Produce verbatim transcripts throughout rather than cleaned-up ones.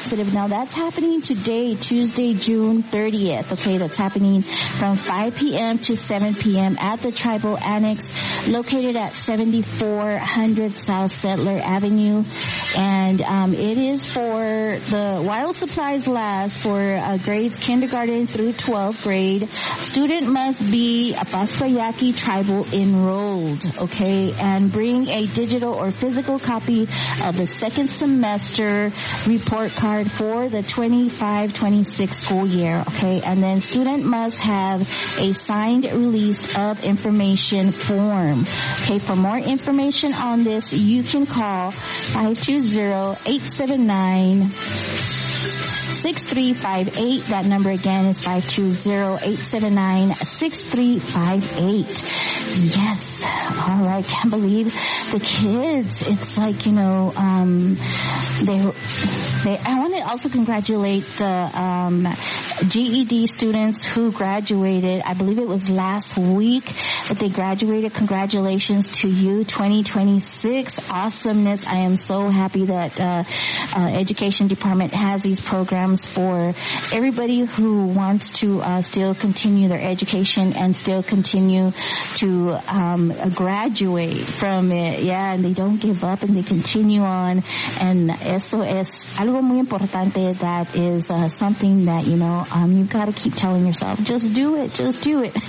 positive. Now that's happening today, Tuesday, June thirtieth. Okay, that's happening from five p.m. to seven p.m. at the Tribal Annex, located at seventy-four hundred South Settler Avenue. And um, it is for the while supplies last for uh, grades kindergarten through twelfth grade. Student must be a Paspayaki Tribal enrolled, okay, and bring a digital or physical copy of the second semester report card for the twenty-five twenty-six school year, okay, and then student must have a signed release of information form. Okay, for more information on this, you can call five two zero, eight seven nine, six three five eight. That number again is five two zero, eight seven nine, six three five eight. Yes. All right. Can't believe the kids. It's like, you know, um, they, they, I want to also congratulate the, um, G E D students who graduated. I believe it was last week that they graduated. Congratulations to you, twenty twenty-six. Awesomeness. I am so happy that, uh, uh, Education Department has these programs for everybody who wants to, uh, still continue their education and still continue to, um, graduate from it. Yeah, and they don't give up and they continue on. And eso es algo muy importante. That is, uh, something that, you know, um, you've got to keep telling yourself, just do it, just do it.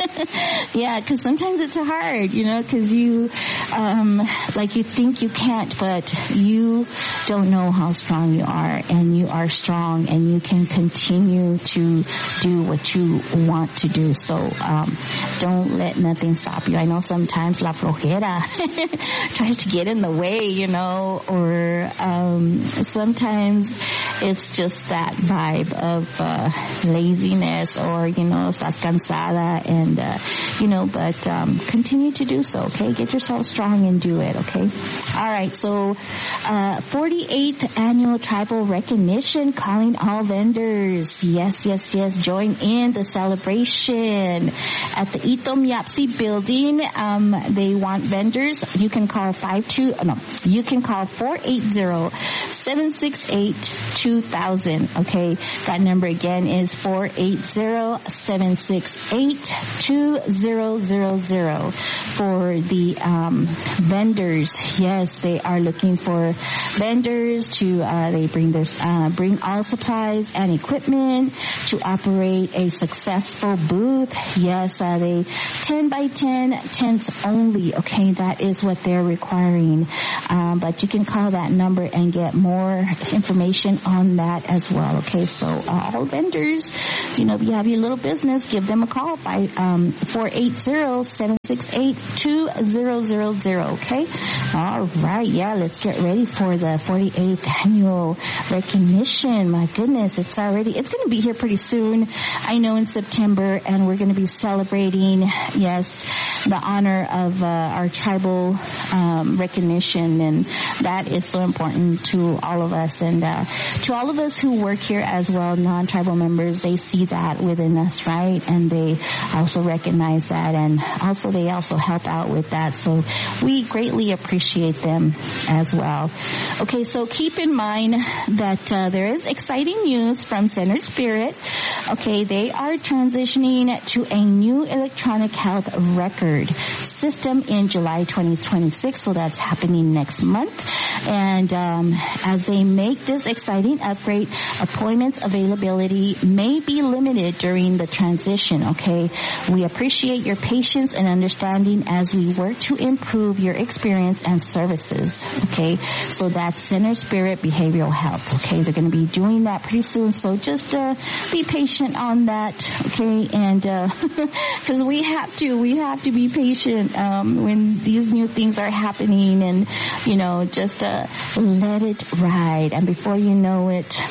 Yeah, because sometimes it's hard, you know, because you, um, like you think you can't, but you don't know how strong you are, and you are strong, and you can continue to do what you want to do. So, um, don't let nothing stop you. I know sometimes la flojera tries to get in the way, you know, or, um, sometimes it's just that vibe of, uh, laziness, or, you know, estás cansada, and, uh, you know, but, um, continue to do so, okay? Get yourself strong and do it, okay? All right, so, uh, forty-eighth Annual Tribal Recognition, calling all vendors. Yes, yes, yes, join in the celebration at the Itom Yapsi building. Um, they want vendors. You can call five two, oh no, you can call four eight zero, seven six eight, two thousand, okay? That number again is four eight zero, seven six eight, two thousand for the, um, vendors. Yes, they are looking for vendors to, uh, they bring their, uh, bring all supplies and equipment to operate a successful booth. Yes, uh, they ten by ten tents only. Okay, that is what they're requiring. Um, but you can call that number and get more information on that as well. Okay, so uh, all vendors, you know, if you have your little business, give them a call by um, four eight zero, seven six eight, two thousand. Okay, all right, yeah, let's get ready for the forty-eighth Annual Recognition. My goodness, it's already, it's going to be here pretty soon. I know in September, and we're going to be celebrating, yes, the honor of uh, our tribal um, recognition, and that is so important to all of us, and uh, to all of us who work here as well, non-tribal members. They see that within us, right? And they also recognize that, and also they also help out with that. So we greatly appreciate them as well. Okay, so keep in mind that uh, there is exciting news from Centered Spirit. Okay, they are transitioning to a new electronic health record system in July twenty twenty-six, so that's happening next month. And um, as they make this exciting upgrade, appointments availability may be limited during the transition. Okay, we appreciate your patience and understanding as we work to improve your experience and services. Okay, so that's Center Spirit Behavioral Health. Okay, they're going to be doing that pretty soon, so just uh, be patient on that. Okay, and because uh, we have to, we have to be patient um, when these new things are happening, and you know, just uh, let it ride. And before you know it,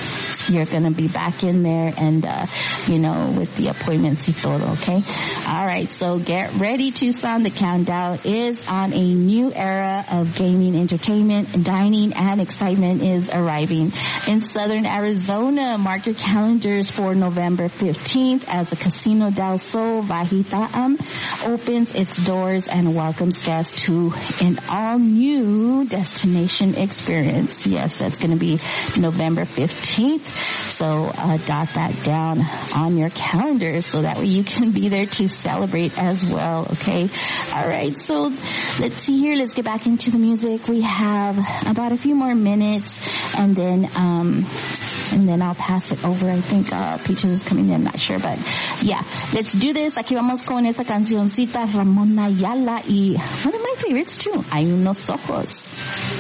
you're going to be back in there and, uh, you know, with the appointments y todo, okay? All right, so get ready, Tucson. The countdown is on a new era of gaming, entertainment, dining, and excitement is arriving in Southern Arizona. Mark your calendars for November fifteenth as the Casino del Sol Vahitaam opens its doors and welcomes guests to an all-new destination experience. Yes, that's going to be November fifteenth. So uh, dot that down on your calendar so that way you can be there to celebrate as well, okay? All right, so let's see here. Let's get back into the music. We have about a few more minutes, and then um and then I'll pass it over. I think uh Peaches is coming in, I'm not sure, but yeah, let's do this. Aquí vamos con esta cancioncita, Ramón Ayala, y one of my favorites too, Hay unos ojos.